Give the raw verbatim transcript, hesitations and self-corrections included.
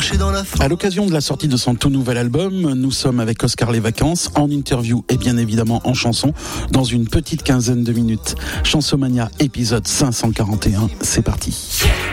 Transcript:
marcher dans la forêt. À l'occasion de la sortie de son tout nouvel album, nous sommes avec Oscar Les Vacances, en interview et bien évidemment en chanson, dans une petite quinzaine de minutes. Chansomania épisode cinq cent quarante et un, c'est parti.